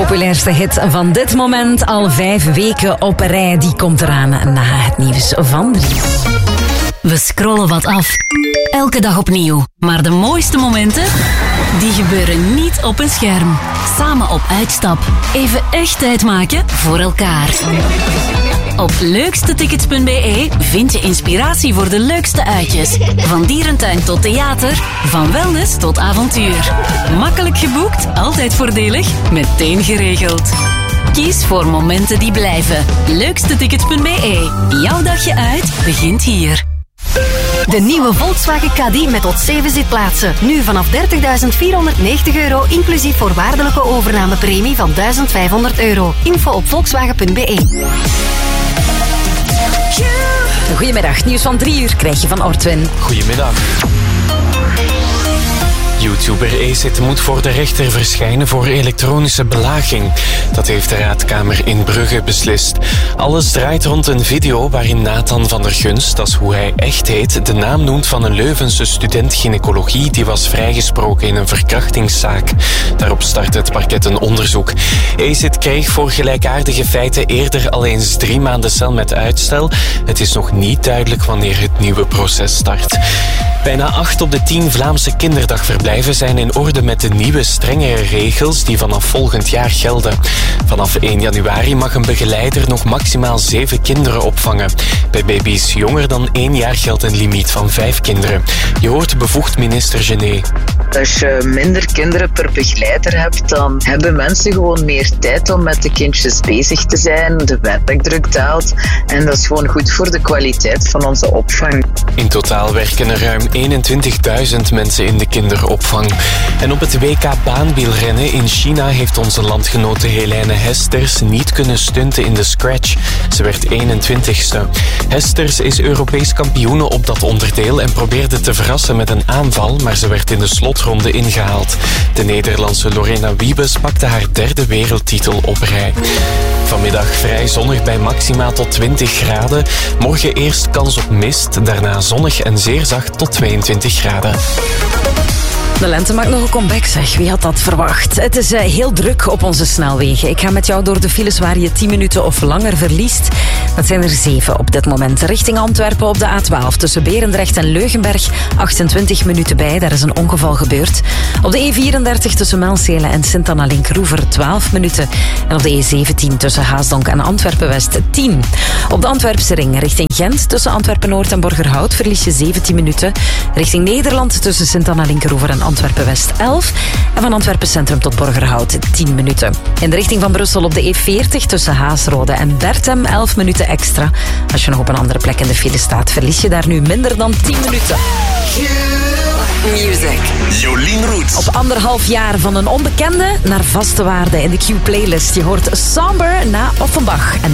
populairste hit van dit moment. Al 5 weken op rij. Die komt eraan na het nieuws van 3. We scrollen wat af. Elke dag opnieuw. Maar de mooiste momenten, die gebeuren niet op een scherm. Samen op uitstap. Even echt tijd maken voor elkaar. Op leukstetickets.be vind je inspiratie voor de leukste uitjes. Van dierentuin tot theater, van wellness tot avontuur. Makkelijk geboekt, altijd voordelig, meteen geregeld. Kies voor momenten die blijven. Leukstetickets.be. Jouw dagje uit begint hier. De nieuwe Volkswagen Caddy met tot 7 zitplaatsen. Nu vanaf €30.490, inclusief voorwaardelijke overnamepremie van €1.500. Info op volkswagen.be. Goedemiddag, nieuws van 3 uur krijg je van Ortwin. Goedemiddag. YouTuber Acid moet voor de rechter verschijnen voor elektronische belaging. Dat heeft de raadkamer in Brugge beslist. Alles draait rond een video waarin Nathan van der Gunst, dat is hoe hij echt heet, de naam noemt van een Leuvense student gynaecologie die was vrijgesproken in een verkrachtingszaak. Daarop start het parket een onderzoek. Acid kreeg voor gelijkaardige feiten eerder al eens 3 maanden cel met uitstel. Het is nog niet duidelijk wanneer het nieuwe proces start. Bijna 8 op de 10 Vlaamse kinderdagverblijven zijn in orde met de nieuwe strengere regels die vanaf volgend jaar gelden. Vanaf 1 januari mag een begeleider nog maximaal 7 kinderen opvangen. Bij baby's jonger dan 1 jaar geldt een limiet van 5 kinderen. Je hoort bevoegd minister Genet. Als je minder kinderen per begeleider hebt, dan hebben mensen gewoon meer tijd om met de kindjes bezig te zijn. De werkdruk daalt en dat is gewoon goed voor de kwaliteit van onze opvang. In totaal werken er ruim 21.000 mensen in de kinderopvang. En op het WK baanwielrennen in China heeft onze landgenote Helene Hesters niet kunnen stunten in de scratch. Ze werd 21ste. Hesters is Europees kampioene op dat onderdeel en probeerde te verrassen met een aanval, maar ze werd in de slotronde ingehaald. De Nederlandse Lorena Wiebes pakte haar 3e wereldtitel op rij. Vanmiddag vrij zonnig bij maxima tot 20 graden. Morgen eerst kans op mist, daarna zonnig en zeer zacht tot 22 graden. De lente maakt nog een comeback, zeg. Wie had dat verwacht? Het is heel druk op onze snelwegen. Ik ga met jou door de files waar je 10 minuten of langer verliest. Dat zijn er 7 op dit moment. Richting Antwerpen op de A12 tussen Berendrecht en Leugenberg. 28 minuten bij, daar is een ongeval gebeurd. Op de E34 tussen Melcelen en Sint-Anna-Linkroever 12 minuten. En op de E17 tussen Haasdonk en Antwerpen-West 10. Op de Antwerpse ring richting Gent tussen Antwerpen-Noord en Borgerhout verlies je 17 minuten. Richting Nederland tussen Sint-Anna-Linkroever en Antwerpen-West 11. En van Antwerpen Centrum tot Borgerhout 10 minuten. In de richting van Brussel op de E40 tussen Haasrode en Bertem 11 minuten extra. Als je nog op een andere plek in de file staat, verlies je daar nu minder dan 10 minuten. Music. Jolien Roets. Op 1,5 jaar van een onbekende naar vaste waarde in de Q-playlist. Je hoort Somber na Offenbach. En